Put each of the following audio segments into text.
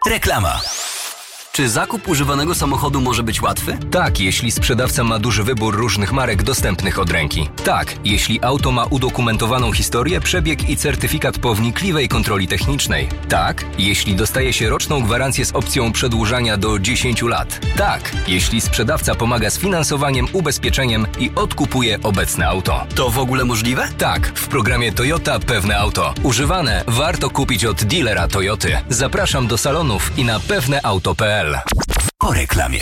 Reklama. Czy zakup używanego samochodu może być łatwy? Tak, jeśli sprzedawca ma duży wybór różnych marek dostępnych od ręki. Tak, jeśli auto ma udokumentowaną historię, przebieg i certyfikat po wnikliwej kontroli technicznej. Tak, jeśli dostaje się roczną gwarancję z opcją przedłużania do 10 lat. Tak, jeśli sprzedawca pomaga z finansowaniem, ubezpieczeniem i odkupuje obecne auto. To w ogóle możliwe? Tak, w programie Toyota Pewne Auto. Używane warto kupić od dealera Toyoty. Zapraszam do salonów i na pewneauto.pl. Po reklamie.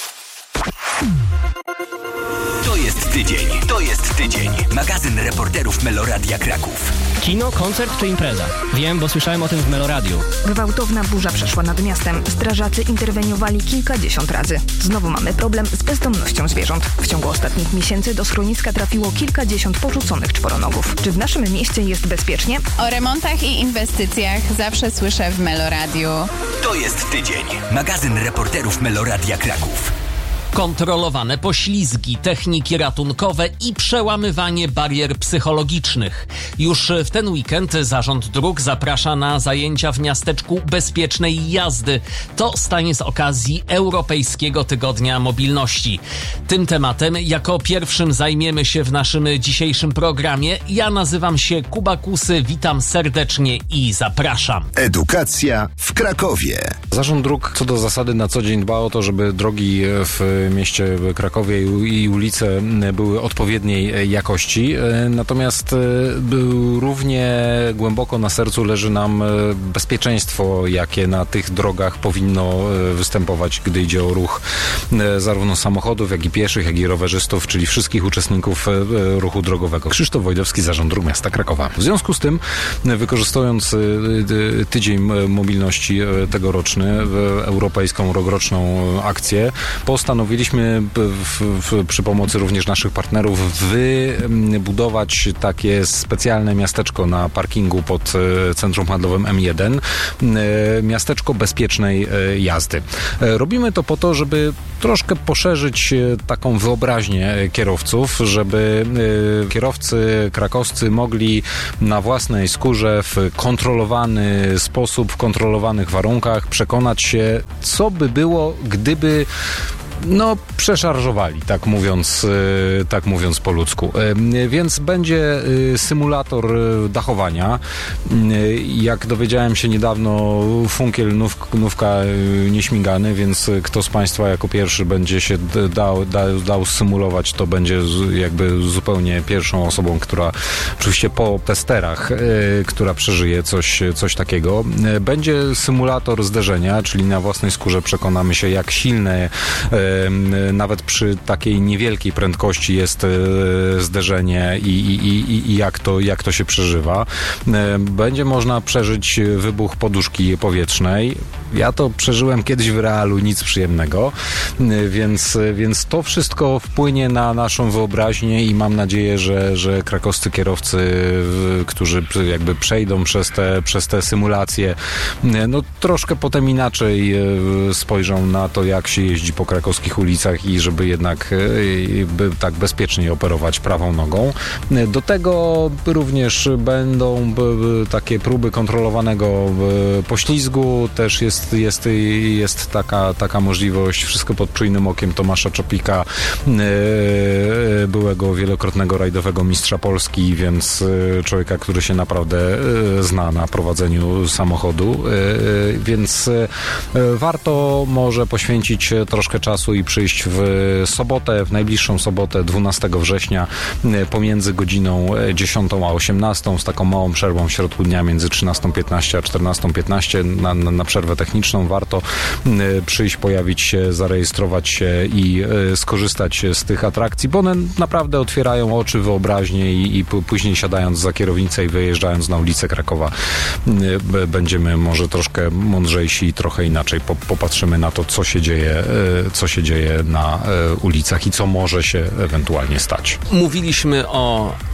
To jest tydzień. Magazyn reporterów Meloradia Kraków. Kino, koncert czy impreza? Wiem, bo słyszałem o tym w Meloradiu. Gwałtowna burza przeszła nad miastem. Strażacy interweniowali kilkadziesiąt razy. Znowu mamy problem z bezdomnością zwierząt. W ciągu ostatnich miesięcy do schroniska trafiło kilkadziesiąt porzuconych czworonogów. Czy w naszym mieście jest bezpiecznie? O remontach i inwestycjach zawsze słyszę w Meloradiu. To jest tydzień. Magazyn reporterów Meloradia Kraków. Kontrolowane poślizgi, techniki ratunkowe i przełamywanie barier psychologicznych. Już w ten weekend Zarząd Dróg zaprasza na zajęcia w miasteczku bezpiecznej jazdy. To stanie z okazji Europejskiego Tygodnia Mobilności. Tym tematem jako pierwszym zajmiemy się w naszym dzisiejszym programie. Ja nazywam się Kuba Kusy, witam serdecznie i zapraszam. Edukacja w Krakowie. Zarząd Dróg co do zasady na co dzień dba o to, żeby drogi w mieście Krakowie i ulice były odpowiedniej jakości. Natomiast równie głęboko na sercu leży nam bezpieczeństwo, jakie na tych drogach powinno występować, gdy idzie o ruch zarówno samochodów, jak i pieszych, jak i rowerzystów, czyli wszystkich uczestników ruchu drogowego. Krzysztof Wojdowski, Zarząd Dróg Miasta Krakowa. W związku z tym, wykorzystując Tydzień Mobilności tegoroczny, europejską rokroczną akcję, postanowiliśmy przy pomocy również naszych partnerów wybudować takie specjalne miasteczko na parkingu pod centrum handlowym M1. Miasteczko bezpiecznej jazdy. Robimy to po to, żeby troszkę poszerzyć taką wyobraźnię kierowców, żeby kierowcy krakowscy mogli na własnej skórze w kontrolowany sposób, w kontrolowanych warunkach przekonać się, co by było, gdyby przeszarżowali, tak mówiąc po ludzku. Więc będzie symulator dachowania. Jak dowiedziałem się niedawno, funkiel nówka nieśmigany, więc kto z Państwa jako pierwszy będzie się dał symulować, to będzie jakby zupełnie pierwszą osobą, która oczywiście po testerach, która przeżyje coś takiego. Będzie symulator zderzenia, czyli na własnej skórze przekonamy się, jak silne nawet przy takiej niewielkiej prędkości jest zderzenie i jak to się przeżywa. Będzie można przeżyć wybuch poduszki powietrznej. Ja to przeżyłem kiedyś w realu, nic przyjemnego, więc to wszystko wpłynie na naszą wyobraźnię i mam nadzieję, że krakowscy kierowcy, którzy jakby przejdą przez te symulacje, troszkę potem inaczej spojrzą na to, jak się jeździ po krakowskich ulicach i żeby jednak tak bezpiecznie operować prawą nogą. Do tego również będą takie próby kontrolowanego poślizgu, też jest taka możliwość, wszystko pod czujnym okiem Tomasza Czopika, byłego wielokrotnego rajdowego mistrza Polski, więc człowieka, który się naprawdę zna na prowadzeniu samochodu, więc warto może poświęcić troszkę czasu i przyjść w najbliższą sobotę 12 września pomiędzy godziną 10 a 18 z taką małą przerwą w środku dnia między 13:15 a 14:15 na przerwę techniczną. Warto przyjść, pojawić się, zarejestrować się i skorzystać z tych atrakcji, bo one naprawdę otwierają oczy, wyobraźnię i później siadając za kierownicę i wyjeżdżając na ulicę Krakowa będziemy może troszkę mądrzejsi i trochę inaczej popatrzymy na to, co się dzieje na ulicach i co może się ewentualnie stać. Mówiliśmy o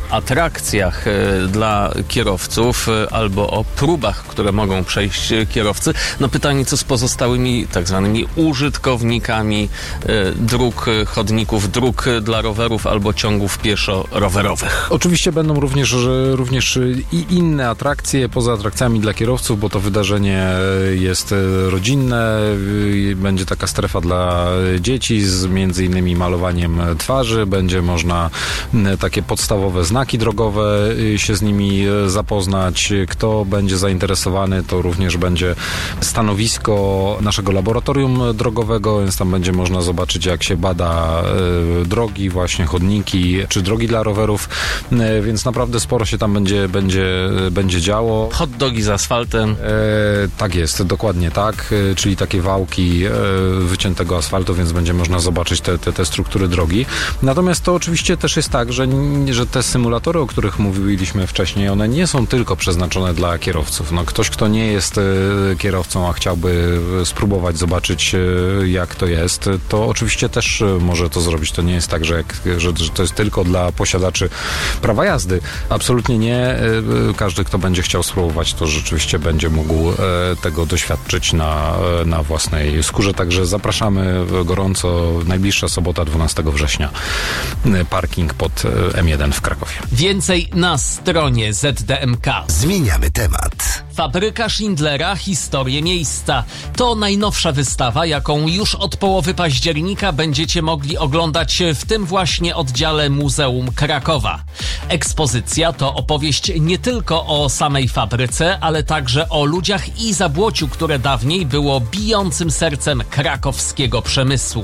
atrakcjach dla kierowców albo o próbach, które mogą przejść kierowcy. No pytanie, co z pozostałymi tak zwanymi użytkownikami dróg, chodników, dróg dla rowerów albo ciągów pieszo-rowerowych. Oczywiście będą również i inne atrakcje poza atrakcjami dla kierowców, bo to wydarzenie jest rodzinne. Będzie taka strefa dla dzieci z między innymi malowaniem twarzy. Będzie można takie podstawowe znaki drogowe się z nimi zapoznać. Kto będzie zainteresowany, to również będzie stanowisko naszego laboratorium drogowego, więc tam będzie można zobaczyć, jak się bada drogi, właśnie chodniki, czy drogi dla rowerów, więc naprawdę sporo się tam będzie działo. Hot dogi z asfaltem. Tak jest, dokładnie tak, czyli takie wałki wyciętego asfaltu, więc będzie można zobaczyć te struktury drogi. Natomiast to oczywiście też jest tak, że te symulatory, o których mówiliśmy wcześniej, one nie są tylko przeznaczone dla kierowców. No, ktoś, kto nie jest kierowcą, a chciałby spróbować zobaczyć, jak to jest, to oczywiście też może to zrobić. To nie jest tak, że to jest tylko dla posiadaczy prawa jazdy. Absolutnie nie. Każdy, kto będzie chciał spróbować, to rzeczywiście będzie mógł tego doświadczyć na własnej skórze. Także zapraszamy gorąco. Najbliższa sobota, 12 września. Parking pod M1 w Krakowie. Więcej na stronie ZDMK. Zmieniamy temat. Fabryka Schindlera. Historie miejsca. To najnowsza wystawa, jaką już od połowy października będziecie mogli oglądać w tym właśnie oddziale Muzeum Krakowa. Ekspozycja to opowieść nie tylko o samej fabryce, ale także o ludziach i zabłociu, które dawniej było bijącym sercem krakowskiego przemysłu.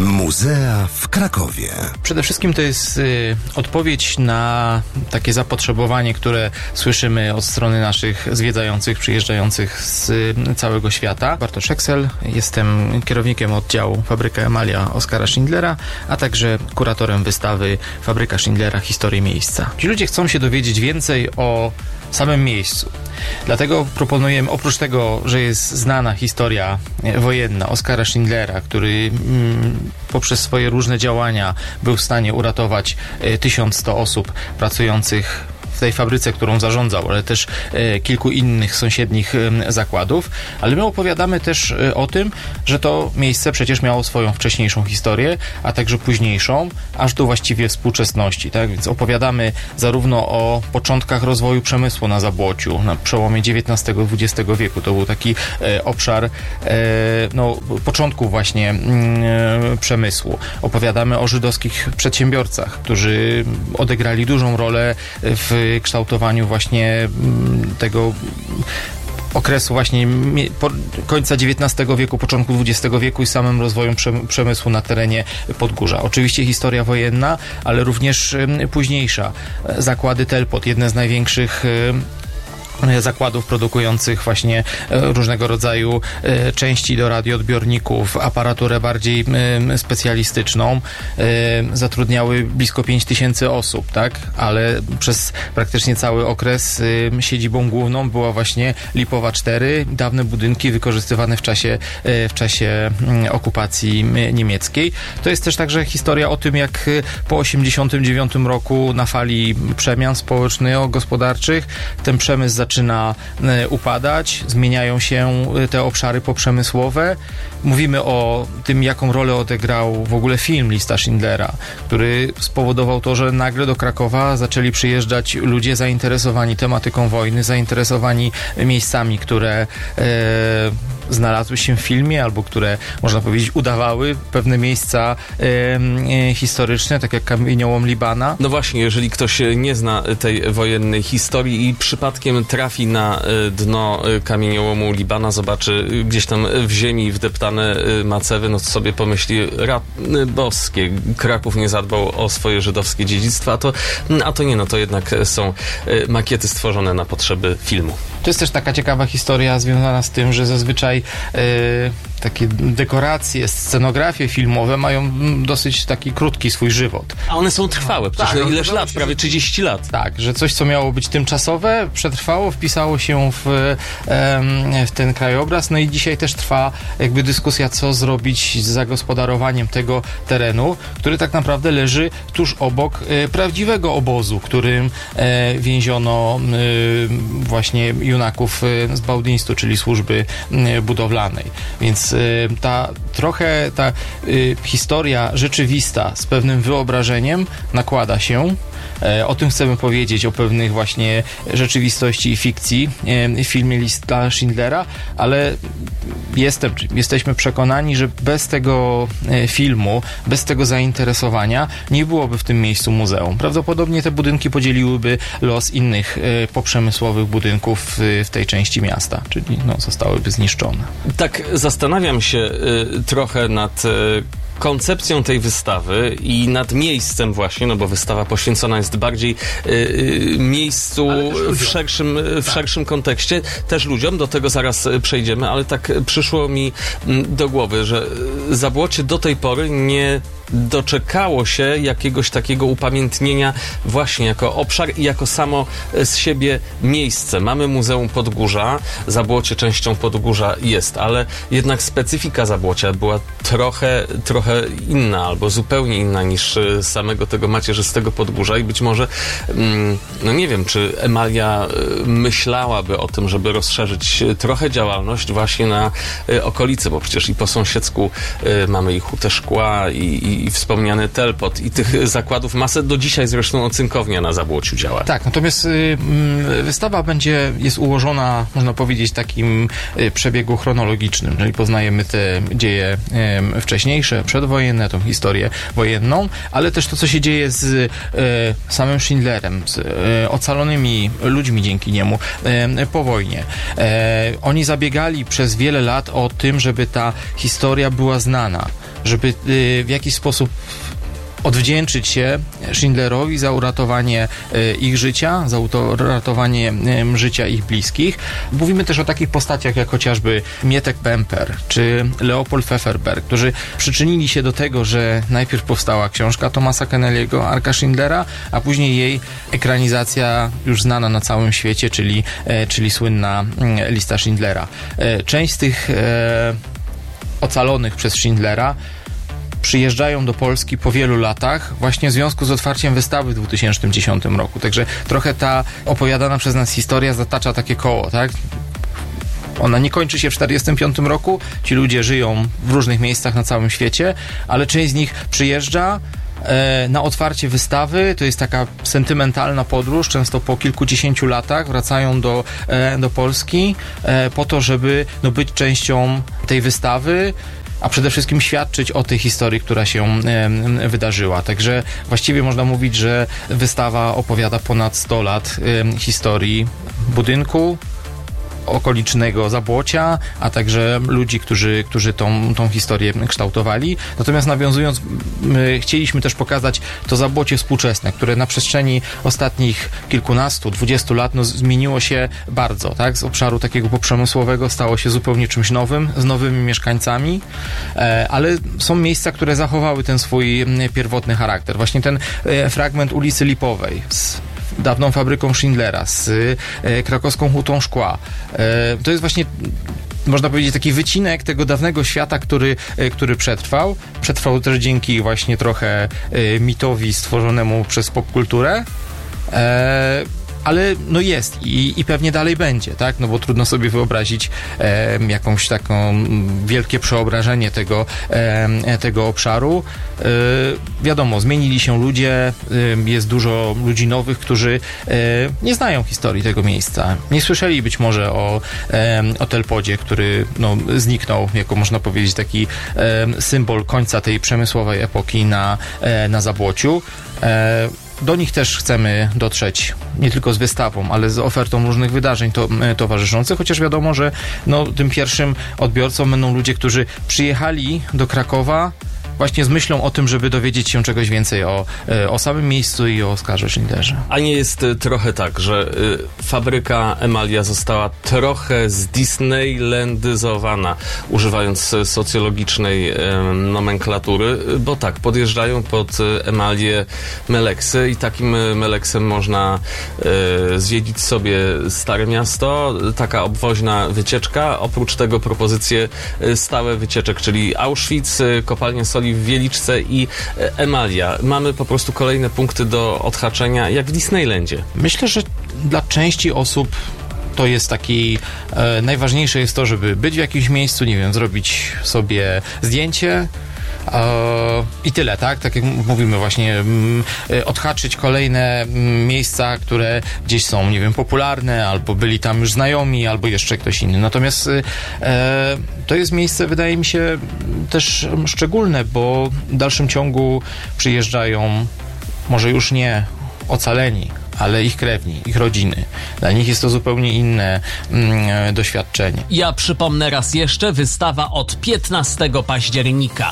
Muzea w Krakowie. Przede wszystkim to jest odpowiedź na takie zapotrzebowanie, które słyszymy od strony naszych zwiedzających, przyjeżdżających z całego świata. Bartosz Eksel, jestem kierownikiem oddziału Fabryka Emalia Oskara Schindlera, a także kuratorem wystawy Fabryka Schindlera. Historie miejsca. Ci ludzie chcą się dowiedzieć więcej o samym miejscu. Dlatego proponujemy, oprócz tego, że jest znana historia wojenna Oskara Schindlera, który poprzez swoje różne działania był w stanie uratować 1100 osób pracujących w tej fabryce, którą zarządzał, ale też kilku innych sąsiednich zakładów, ale my opowiadamy też o tym, że to miejsce przecież miało swoją wcześniejszą historię, a także późniejszą, aż do właściwie współczesności, tak? Więc opowiadamy zarówno o początkach rozwoju przemysłu na Zabłociu, na przełomie XIX-XX wieku. To był taki obszar początków właśnie przemysłu. Opowiadamy o żydowskich przedsiębiorcach, którzy odegrali dużą rolę w kształtowaniu właśnie tego okresu właśnie końca XIX wieku, początku XX wieku i samym rozwojem przemysłu na terenie Podgórza. Oczywiście historia wojenna, ale również późniejsza. Zakłady Telpot, jedne z największych zakładów produkujących właśnie różnego rodzaju części do radioodbiorników, aparaturę bardziej specjalistyczną, zatrudniały blisko 5000 osób, tak? Ale przez praktycznie cały okres siedzibą główną była właśnie Lipowa 4, dawne budynki wykorzystywane w czasie okupacji niemieckiej. To jest też także historia o tym, jak po 89 roku na fali przemian społeczno-gospodarczych ten przemysł zaczyna upadać, zmieniają się te obszary poprzemysłowe. Mówimy o tym, jaką rolę odegrał w ogóle film Lista Schindlera, który spowodował to, że nagle do Krakowa zaczęli przyjeżdżać ludzie zainteresowani tematyką wojny, zainteresowani miejscami, które znalazły się w filmie, albo które, można powiedzieć, udawały pewne miejsca historyczne, tak jak kamieniołom Libana. No właśnie, jeżeli ktoś nie zna tej wojennej historii i przypadkiem trafi na dno kamieniołomu Libana, zobaczy gdzieś tam w ziemi wdeptane macewy, no to sobie pomyśli, rany boskie, Kraków nie zadbał o swoje żydowskie dziedzictwo, a to nie, no to jednak są makiety stworzone na potrzeby filmu. To jest też taka ciekawa historia związana z tym, że zazwyczaj takie dekoracje, scenografie filmowe mają dosyć taki krótki swój żywot. A one są trwałe, przecież Tak, ileż lat, prawie 30 lat. Tak, że coś, co miało być tymczasowe, przetrwało, wpisało się w ten krajobraz, no i dzisiaj też trwa jakby dyskusja, co zrobić z zagospodarowaniem tego terenu, który tak naprawdę leży tuż obok prawdziwego obozu, którym więziono właśnie junaków z Bałtyństu, czyli służby budowlanej. Więc ta historia rzeczywista z pewnym wyobrażeniem nakłada się. O tym chcemy powiedzieć, o pewnych właśnie rzeczywistości i fikcji w filmie Lista Schindlera, ale jesteśmy przekonani, że bez tego filmu, bez tego zainteresowania nie byłoby w tym miejscu muzeum. Prawdopodobnie te budynki podzieliłyby los innych poprzemysłowych budynków w tej części miasta, czyli zostałyby zniszczone. Tak zastanawiam się trochę nad koncepcją tej wystawy i nad miejscem właśnie, bo wystawa poświęcona jest bardziej miejscu w szerszym kontekście, też ludziom, do tego zaraz przejdziemy, ale tak przyszło mi do głowy, że Zabłocie do tej pory nie doczekało się jakiegoś takiego upamiętnienia właśnie jako obszar i jako samo z siebie miejsce. Mamy Muzeum Podgórza, Zabłocie częścią Podgórza jest, ale jednak specyfika Zabłocia była trochę inna, albo zupełnie inna niż samego tego macierzystego Podgórza i być może, nie wiem, czy Emalia myślałaby o tym, żeby rozszerzyć trochę działalność właśnie na okolicy, bo przecież i po sąsiedzku mamy i Hutę Szkła, i wspomniany Telpot, i tych zakładów masę. Do dzisiaj zresztą ocynkownia na Zabłociu działa. Tak, natomiast wystawa jest ułożona, można powiedzieć, w takim przebiegu chronologicznym, czyli poznajemy te dzieje wcześniejsze, przedwojenne, tą historię wojenną, ale też to, co się dzieje z samym Schindlerem, z ocalonymi ludźmi dzięki niemu po wojnie. Oni zabiegali przez wiele lat o tym, żeby ta historia była znana, żeby w jakiś sposób odwdzięczyć się Schindlerowi za uratowanie ich życia, za uratowanie życia ich bliskich. Mówimy też o takich postaciach jak chociażby Mietek Bemper czy Leopold Pfefferberg, którzy przyczynili się do tego, że najpierw powstała książka Thomasa Kennelly'ego, Arka Schindlera, a później jej ekranizacja już znana na całym świecie, czyli słynna Lista Schindlera. Część z tych ocalonych przez Schindlera przyjeżdżają do Polski po wielu latach właśnie w związku z otwarciem wystawy w 2010 roku. Także trochę ta opowiadana przez nas historia zatacza takie koło, tak? Ona nie kończy się w 1945 roku. Ci ludzie żyją w różnych miejscach na całym świecie, ale część z nich przyjeżdża na otwarcie wystawy. To jest taka sentymentalna podróż, często po kilkudziesięciu latach wracają do Polski po to, żeby być częścią tej wystawy, a przede wszystkim świadczyć o tej historii, która się wydarzyła. Także właściwie można mówić, że wystawa opowiada ponad 100 lat historii budynku, okolicznego Zabłocia, a także ludzi, którzy tą historię kształtowali. Natomiast nawiązując, chcieliśmy też pokazać to Zabłocie współczesne, które na przestrzeni ostatnich kilkunastu, 20 lat zmieniło się bardzo, tak? Z obszaru takiego poprzemysłowego stało się zupełnie czymś nowym, z nowymi mieszkańcami, ale są miejsca, które zachowały ten swój pierwotny charakter. Właśnie ten fragment ulicy Lipowej z dawną fabryką Schindlera, z krakowską Hutą Szkła. To jest właśnie, można powiedzieć, taki wycinek tego dawnego świata, który przetrwał. Przetrwał też dzięki właśnie trochę mitowi stworzonemu przez popkulturę. Ale jest i pewnie dalej będzie, tak? Bo trudno sobie wyobrazić jakąś taką wielkie przeobrażenie tego obszaru. Wiadomo, zmienili się ludzie, jest dużo ludzi nowych, którzy nie znają historii tego miejsca. Nie słyszeli być może o Telpodzie, który zniknął, jako można powiedzieć, taki symbol końca tej przemysłowej epoki na Zabłociu. Do nich też chcemy dotrzeć nie tylko z wystawą, ale z ofertą różnych wydarzeń towarzyszących, chociaż wiadomo, że tym pierwszym odbiorcą będą ludzie, którzy przyjechali do Krakowa właśnie z myślą o tym, żeby dowiedzieć się czegoś więcej o samym miejscu i o Oskarze Schindlerze. A nie jest trochę tak, że fabryka Emalia została trochę zdisneylandyzowana, używając socjologicznej nomenklatury, bo tak, podjeżdżają pod Emalię meleksy i takim meleksem można zwiedzić sobie Stare Miasto, taka obwoźna wycieczka, oprócz tego propozycje stałe wycieczek, czyli Auschwitz, kopalnia soli w Wieliczce i Emalia. Mamy po prostu kolejne punkty do odhaczenia, jak w Disneylandzie. Myślę, że dla części osób to jest taki, najważniejsze jest to, żeby być w jakimś miejscu, nie wiem, zrobić sobie zdjęcie, i tyle, tak? Tak jak mówimy właśnie, odhaczyć kolejne miejsca, które gdzieś są, nie wiem, popularne, albo byli tam już znajomi, albo jeszcze ktoś inny. Natomiast to jest miejsce, wydaje mi się, też szczególne, bo w dalszym ciągu przyjeżdżają może już nie ocaleni, ale ich krewni, ich rodziny. Dla nich jest to zupełnie inne doświadczenie. Ja przypomnę raz jeszcze, wystawa od 15 października.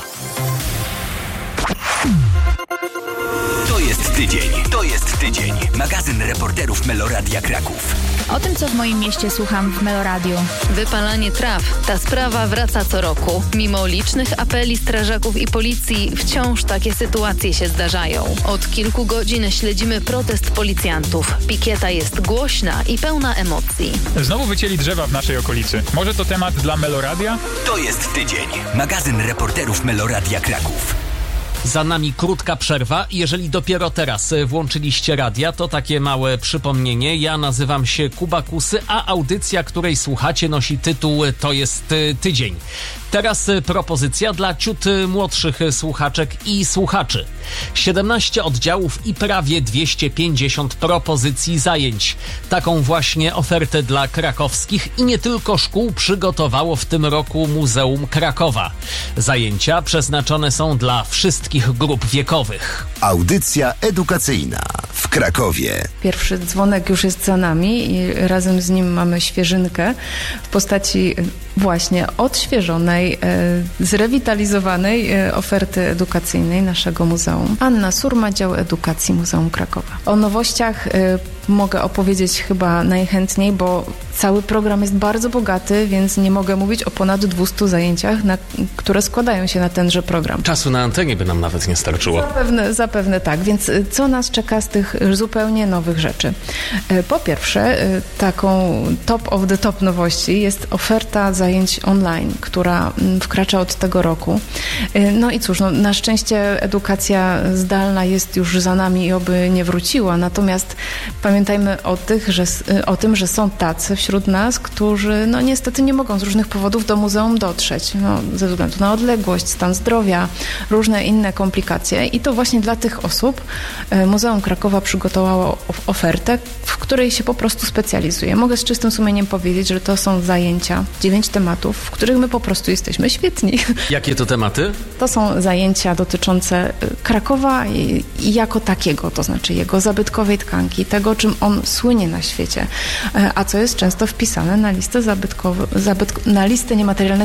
To jest tydzień. Magazyn reporterów Meloradia Kraków. O tym, co w moim mieście słucham w Meloradiu. Wypalanie traw. Ta sprawa wraca co roku. Mimo licznych apeli strażaków i policji, wciąż takie sytuacje się zdarzają. Od kilku godzin śledzimy protest policjantów. Pikieta jest głośna i pełna emocji. Znowu wycięli drzewa w naszej okolicy. Może to temat dla Meloradia? To jest tydzień. Magazyn reporterów Meloradia Kraków. Za nami krótka przerwa. Jeżeli dopiero teraz włączyliście radia, to takie małe przypomnienie. Ja nazywam się Kuba Kusy, a audycja, której słuchacie, nosi tytuł To jest tydzień. Teraz propozycja dla ciut młodszych słuchaczek i słuchaczy. 17 oddziałów i prawie 250 propozycji zajęć. Taką właśnie ofertę dla krakowskich i nie tylko szkół przygotowało w tym roku Muzeum Krakowa. Zajęcia przeznaczone są dla wszystkich grup wiekowych. Audycja edukacyjna w Krakowie. Pierwszy dzwonek już jest za nami i razem z nim mamy świeżynkę w postaci właśnie odświeżonej, zrewitalizowanej oferty edukacyjnej naszego muzeum. Anna Surma, Dział Edukacji Muzeum Krakowa. O nowościach mogę opowiedzieć chyba najchętniej, bo cały program jest bardzo bogaty, więc nie mogę mówić o ponad 200 zajęciach, które składają się na tenże program. Czasu na antenie by nam nawet nie starczyło. Zapewne tak, więc co nas czeka z tych zupełnie nowych rzeczy? Po pierwsze, taką top of the top nowości jest oferta zajęć online, która wkracza od tego roku. No i cóż, na szczęście edukacja zdalna jest już za nami i oby nie wróciła, natomiast pamiętajmy o tym, że są tacy wśród nas, którzy niestety nie mogą z różnych powodów do muzeum dotrzeć, ze względu na odległość, stan zdrowia, różne inne komplikacje i to właśnie dla tych osób Muzeum Krakowa przygotowało ofertę, w której się po prostu specjalizuje. Mogę z czystym sumieniem powiedzieć, że to są zajęcia, 9 tematów, w których my po prostu jesteśmy świetni. Jakie to tematy? To są zajęcia dotyczące Krakowa i jako takiego, to znaczy jego zabytkowej tkanki, tego, czym on słynie na świecie, a co jest często wpisane na listę na listę niematerialnego